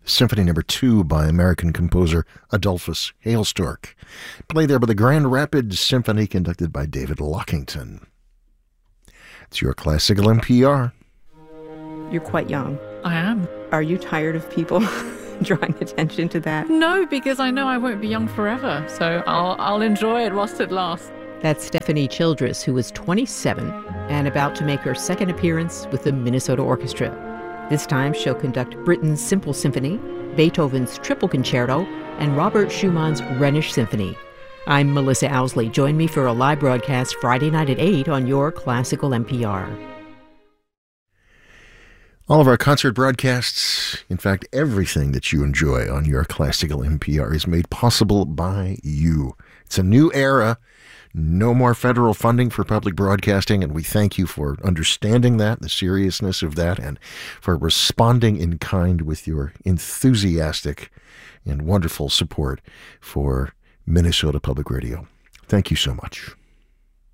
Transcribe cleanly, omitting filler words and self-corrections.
Symphony Number 2 by American composer Adolphus Hailstork. Played there by the Grand Rapids Symphony, conducted by David Lockington. It's your Classical NPR. You're quite young. I am. Are you tired of people drawing attention to that? No, because I know I won't be young forever, so I'll enjoy it whilst it lasts. That's Stephanie Childress, who is 27 and about to make her second appearance with the Minnesota Orchestra. This time she'll conduct Britten's Simple Symphony, Beethoven's Triple Concerto, and Robert Schumann's Rhenish Symphony. I'm Melissa Owsley. Join me for a live broadcast Friday night at 8 on your Classical NPR. All of our concert broadcasts, in fact, everything that you enjoy on your Classical NPR is made possible by you. It's a new era. No more federal funding for public broadcasting, and we thank you for understanding that, the seriousness of that, and for responding in kind with your enthusiastic and wonderful support for Minnesota Public Radio. Thank you so much.